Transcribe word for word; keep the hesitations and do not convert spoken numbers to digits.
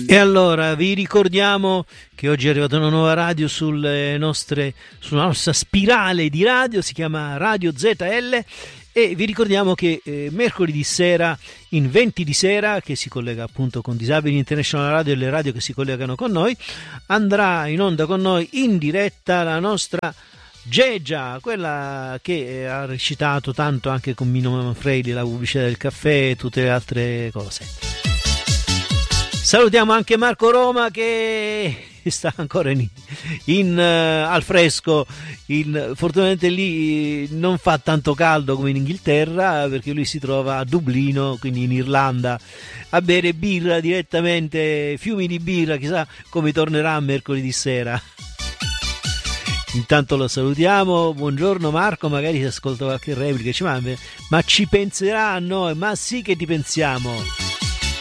E allora vi ricordiamo che oggi è arrivata una nuova radio sulle nostre, sulla nostra spirale di radio, si chiama Radio Z L, e vi ricordiamo che eh, mercoledì sera in venti di sera, che si collega appunto con Disabili International Radio e le radio che si collegano con noi, andrà in onda con noi in diretta la nostra Geggia, quella che ha recitato tanto anche con Mino Manfredi, la pubblicità del caffè e tutte le altre cose. Salutiamo anche Marco Roma che sta ancora in, in uh, al fresco. In, fortunatamente lì non fa tanto caldo come in Inghilterra, perché lui si trova a Dublino, quindi in Irlanda, a bere birra direttamente, fiumi di birra, chissà come tornerà mercoledì sera. Intanto lo salutiamo, buongiorno Marco, magari si ascolta qualche replica, dice, ma, ma ci penserà a noi? Ma sì che ti pensiamo.